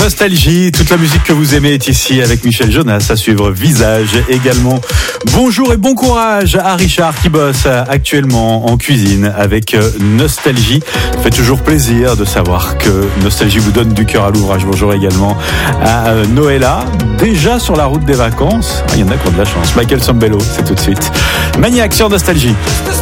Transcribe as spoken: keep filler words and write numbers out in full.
Nostalgie, toute la musique que vous aimez est ici avec Michel Jonas, à suivre Visage également. Bonjour et bon courage à Richard qui bosse actuellement en cuisine avec Nostalgie. Ça fait toujours plaisir de savoir que Nostalgie vous donne du cœur à l'ouvrage. Bonjour également à Noëlla, déjà sur la route des vacances. Ah, il y en a qui ont de la chance. Michael Sambello, c'est tout de suite. Maniac sur Nostalgie.